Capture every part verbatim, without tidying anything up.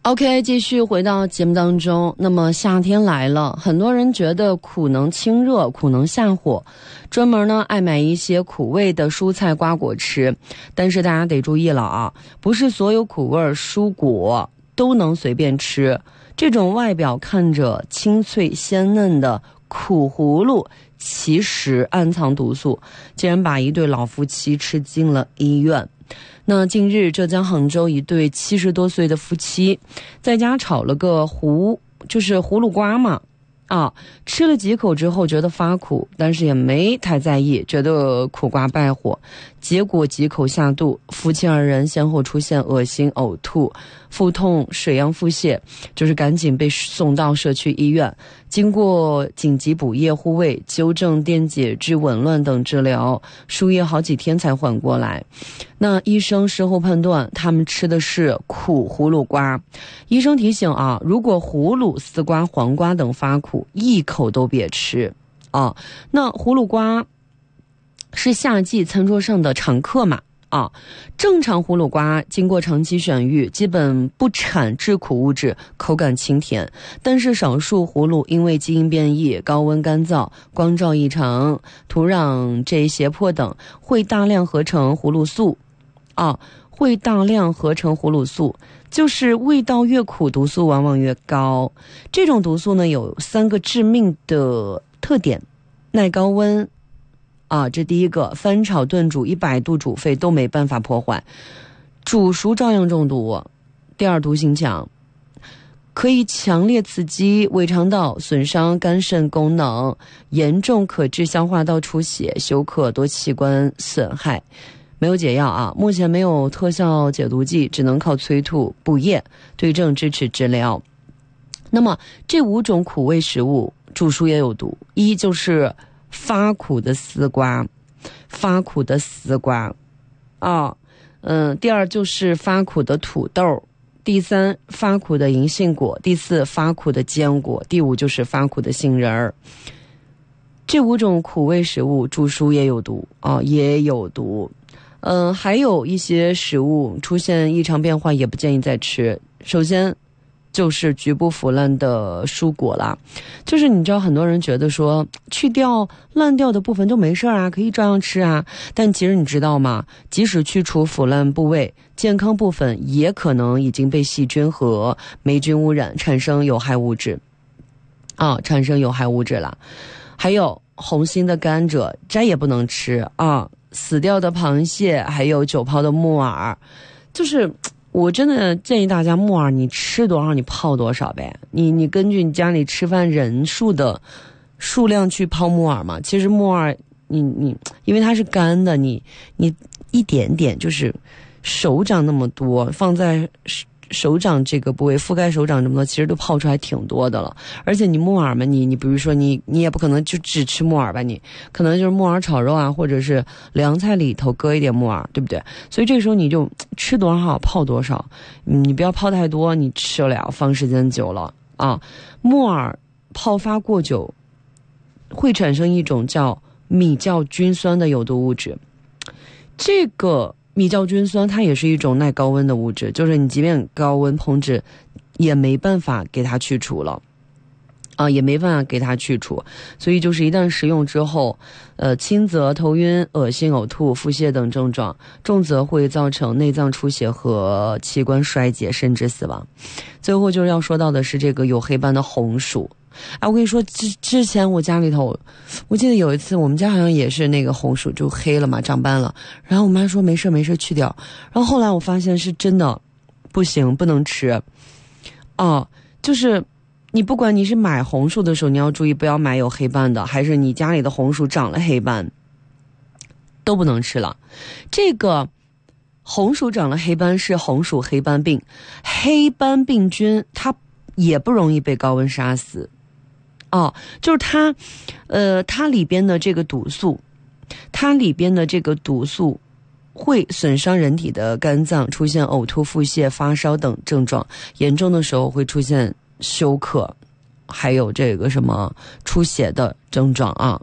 OK， 继续回到节目当中。那么夏天来了，很多人觉得苦能清热，苦能下火，专门呢爱买一些苦味的蔬菜瓜果吃。但是大家得注意了啊，不是所有苦味蔬果都能随便吃。这种外表看着清脆鲜嫩的苦葫芦，其实暗藏毒素，竟然把一对老夫妻吃进了医院。那近日，浙江杭州一对七十多岁的夫妻，在家炒了个葫，就是葫芦瓜嘛，啊，吃了几口之后觉得发苦，但是也没太在意，觉得苦瓜败火，结果几口下肚，夫妻二人先后出现恶心、呕吐、腹痛、水样腹泻，就是赶紧被送到社区医院。经过紧急补液护胃、纠正电解质紊乱等治疗，输液好几天才缓过来。那医生事后判断，他们吃的是苦葫芦瓜。医生提醒啊，如果葫芦、丝瓜、黄瓜等发苦，一口都别吃啊。那葫芦瓜是夏季餐桌上的常客嘛？啊，正常葫芦瓜经过长期选育，基本不产致苦物质，口感清甜。但是少数葫芦因为基因变异、高温干燥、光照异常、土壤这胁迫等，会大量合成葫芦素。啊，会大量合成葫芦素，就是味道越苦，毒素往往越高。这种毒素呢，有三个致命的特点：耐高温。啊，这第一个，翻炒炖煮一百度煮沸都没办法破坏，煮熟照样中毒。第二，毒性强，可以强烈刺激胃肠道，损伤肝肾功能，严重可致消化道出血、休克，多器官损害。没有解药啊，目前没有特效解毒剂，只能靠催吐、补液对症支持治疗。那么这五种苦味食物煮熟也有毒，一就是发苦的丝瓜，发苦的丝瓜啊，嗯，第二就是发苦的土豆，第三发苦的银杏果，第四发苦的坚果，第五就是发苦的杏仁儿。这五种苦味食物煮熟也有毒啊，也有毒。嗯，还有一些食物出现异常变化也不建议再吃。首先就是局部腐烂的蔬果啦，就是你知道很多人觉得说去掉烂掉的部分就没事啊，可以照样吃啊，但其实你知道吗？即使去除腐烂部位，健康部分也可能已经被细菌和霉菌污染，产生有害物质啊，产生有害物质了。还有红心的甘蔗摘也不能吃啊，死掉的螃蟹，还有久泡的木耳，就是我真的建议大家，木耳你吃多少你泡多少呗，你你根据你家里吃饭人数的数量去泡木耳嘛。其实木耳你你因为它是干的，你你一点点就是手掌那么多，放在手掌这个部位覆盖手掌这么多，其实都泡出来挺多的了。而且你木耳嘛，你你比如说你你也不可能就只吃木耳吧，你可能就是木耳炒肉啊，或者是凉菜里头搁一点木耳，对不对？所以这个时候你就吃多少泡多少，你不要泡太多，你吃了放时间久了啊，木耳泡发过久会产生一种叫米酵菌酸的有毒物质。这个米酵菌酸它也是一种耐高温的物质，就是你即便高温烹制也没办法给它去除了啊，也没办法给它去除。所以就是一旦食用之后，呃，轻则头晕、恶心、呕吐、腹泻等症状，重则会造成内脏出血和器官衰竭，甚至死亡。最后就是要说到的是这个有黑斑的红薯。哎，我跟你说，之之前我家里头，我记得有一次我们家好像也是那个红薯就黑了嘛，长斑了。然后我妈说没事没事去掉。然后后来我发现是真的不行，不能吃。哦，就是你不管你是买红薯的时候，你要注意不要买有黑斑的，还是你家里的红薯长了黑斑，都不能吃了。这个红薯长了黑斑是红薯黑斑病，黑斑病菌它也不容易被高温杀死。哦，就是它，呃，它里边的这个毒素，它里边的这个毒素会损伤人体的肝脏，出现呕吐、腹泻、发烧等症状，严重的时候会出现休克，还有这个什么出血的症状啊。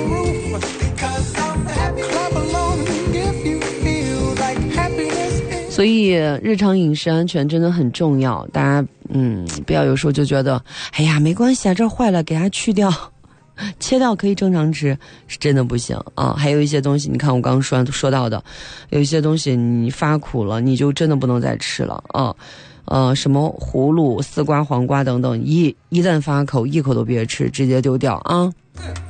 所所以日常饮食安全真的很重要，大家嗯不要有时候就觉得哎呀没关系啊，这坏了给它去掉，切掉可以正常吃，是真的不行啊。还有一些东西，你看我刚刚说说到的，有一些东西你发苦了，你就真的不能再吃了啊。呃，什么葫芦、丝瓜、黄瓜等等，一一旦发口，一口都别吃，直接丢掉啊。